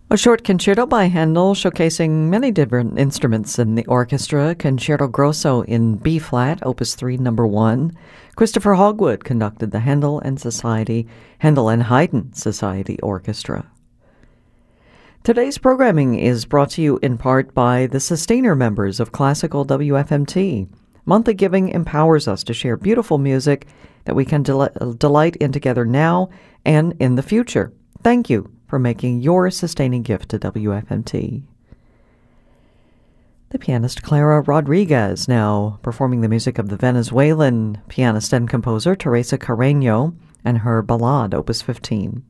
A short concerto by Handel showcasing many different instruments in the orchestra. Concerto Grosso in B-flat, Opus 3, Number 1. Christopher Hogwood conducted the Handel and Haydn Society Orchestra. Today's programming is brought to you in part by the Sustainer members of Classical WFMT. Monthly giving empowers us to share beautiful music that we can delight in together now and in the future. Thank you for making your sustaining gift to WFMT. The pianist Clara Rodriguez now performing the music of the Venezuelan pianist and composer Teresa Carreño and her Ballade, Opus 15.